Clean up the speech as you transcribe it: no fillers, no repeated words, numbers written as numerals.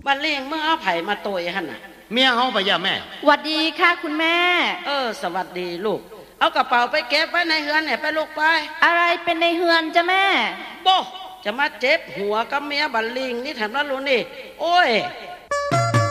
บัดเลี้ยงเมื่อเอาไผ่มาโตยหั่นน่ะเมียเฮาไปย่าแม่หวัดดีค่ะคุณแม่สวัสดีลูกเอากระเป๋าไปเก็บไว้ในเฮือนเนี่ยไปลูกไปอะไรเป็นในเฮือนจ้ะแม่โบจะมาเจ็บหัวกับเมียบัดลิงนี่ถามว่ารู้นี่โอ้ย